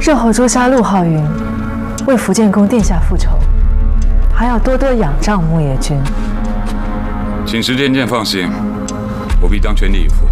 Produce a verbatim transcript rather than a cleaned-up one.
日后诛杀陆浩云，为福建宫殿下复仇，还要多多仰仗牧野君。 请石殿剑放心，我必当全力以赴。